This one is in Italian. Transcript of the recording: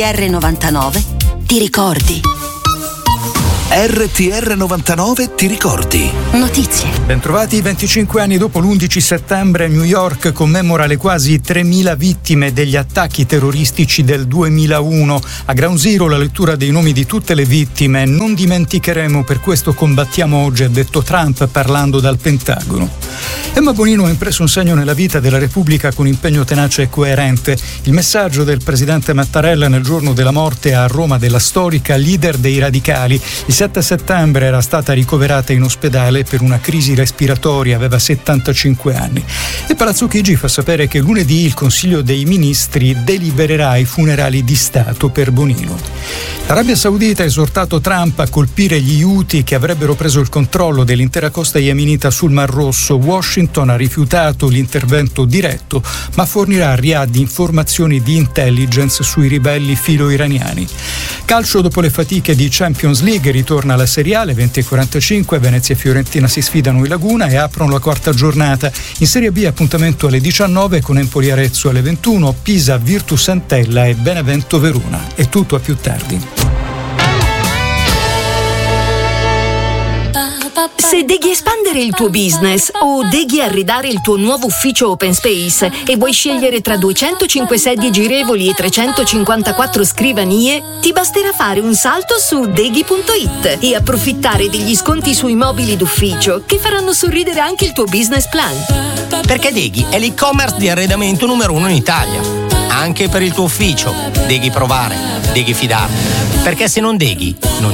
R99 ti ricordi. RTR 99 ti ricordi. Notizie. Bentrovati. 25 anni dopo l'11 settembre, New York commemora le quasi 3.000 vittime degli attacchi terroristici del 2001. A Ground Zero la lettura dei nomi di tutte le vittime. Non dimenticheremo, per questo combattiamo oggi, ha detto Trump parlando dal Pentagono. Emma Bonino ha impresso un segno nella vita della Repubblica con impegno tenace e coerente. Il messaggio del presidente Mattarella nel giorno della morte a Roma della storica leader dei radicali. Il 7 settembre era stata ricoverata in ospedale per una crisi respiratoria, aveva 75 anni. E Palazzo Chigi fa sapere che lunedì il Consiglio dei Ministri delibererà i funerali di Stato per Bonino. L'Arabia Saudita ha esortato Trump a colpire gli Houthi che avrebbero preso il controllo dell'intera costa yemenita sul Mar Rosso. Washington ha rifiutato l'intervento diretto, ma fornirà a Riyadh informazioni di intelligence sui ribelli filo-iraniani. Calcio, dopo le fatiche di Champions League, ritorna alla Serie A alle 20:45. Venezia e Fiorentina si sfidano in Laguna e aprono la quarta giornata. In Serie B appuntamento alle 19 con Empoli Arezzo alle 21, Pisa Virtus Entella e Benevento Verona. È tutto, a più tardi. Se devi espandere il tuo business o devi arredare il tuo nuovo ufficio open space e vuoi scegliere tra 205 sedie girevoli e 354 scrivanie, ti basterà fare un salto su deghi.it e approfittare degli sconti sui mobili d'ufficio che faranno sorridere anche il tuo business plan. Perché Deghi è l'e-commerce di arredamento numero 1 in Italia. Anche per il tuo ufficio. Deghi provare, Deghi fidare. Perché se non Deghi, non